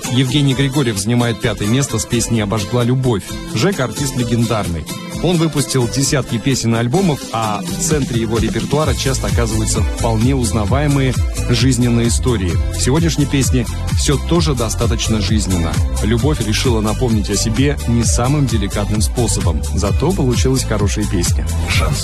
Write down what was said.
Евгений Григорьев занимает 5-е место с песней «Обожгла любовь». Жека – артист легендарный. Он выпустил десятки песен и альбомов, а в центре его репертуара часто оказываются вполне узнаваемые жизненные истории. В сегодняшней песне все тоже достаточно жизненно. Любовь решила напомнить о себе не самым деликатным способом, зато получилась хорошая песня.